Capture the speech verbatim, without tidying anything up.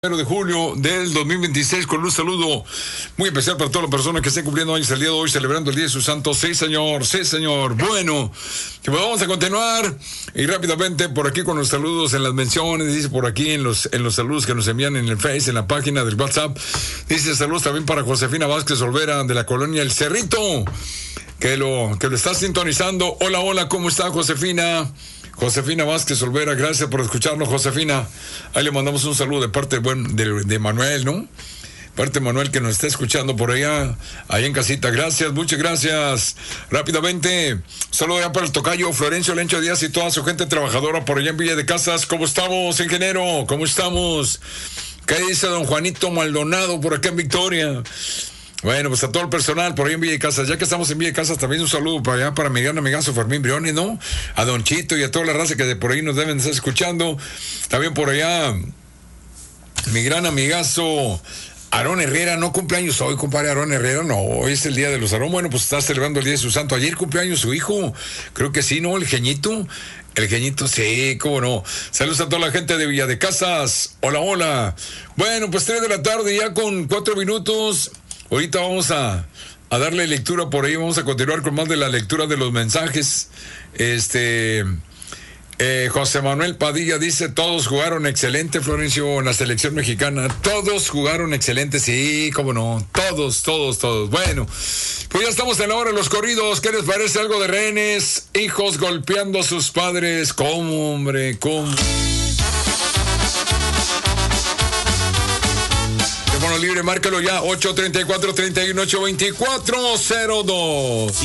De julio del dos mil veintiséis, con un saludo muy especial para todas las personas que estén cumpliendo años el día de hoy, celebrando el día de su santo. Sí, señor, sí, señor. Bueno, pues vamos a continuar y rápidamente por aquí con los saludos en las menciones, dice por aquí en los en los saludos que nos envían en el Face, en la página del WhatsApp. Dice saludos también para Josefina Vázquez Olvera de la colonia El Cerrito, que lo que lo está sintonizando. Hola, hola, ¿cómo está Josefina? Josefina Vázquez Olvera, gracias por escucharnos, Josefina. Ahí le mandamos un saludo de parte buen, de, de Manuel, ¿no? Parte de Manuel que nos está escuchando por allá, ahí en casita. Gracias, muchas gracias. Rápidamente, saludo ya para el tocayo Florencio Lencho Díaz y toda su gente trabajadora por allá en Villa de Casas. ¿Cómo estamos, ingeniero? ¿Cómo estamos? ¿Qué dice don Juanito Maldonado por acá en Victoria? Bueno, pues a todo el personal por ahí en Villa de Casas, ya que estamos en Villa de Casas, también un saludo para allá, para mi gran amigazo Fermín Briones, ¿no? A Don Chito y a toda la raza que de por ahí nos deben estar escuchando. También por allá, mi gran amigazo Aarón Herrera, no cumpleaños hoy, compadre Aarón Herrera, no, hoy es el día de los Aarón. Bueno, pues está celebrando el día de su santo. Ayer cumpleaños su hijo, creo que sí, ¿no? El Geñito. El Geñito, sí, cómo no. Saludos a toda la gente de Villa de Casas. Hola, hola. Bueno, pues tres de la tarde ya con cuatro minutos. Ahorita vamos a, a darle lectura por ahí, vamos a continuar con más de la lectura de los mensajes. Este, eh, José Manuel Padilla dice, todos jugaron excelente, Florencio, en la selección mexicana. Todos jugaron excelente, sí, cómo no, todos, todos, todos. Bueno, pues ya estamos en la hora de los corridos. ¿Qué les parece algo de rehenes? Hijos golpeando a sus padres. ¿Cómo, hombre? ¿Cómo? Libre, márcalo ya, ocho treinta y cuatro, treinta y uno, ocho veinticuatro, cero dos.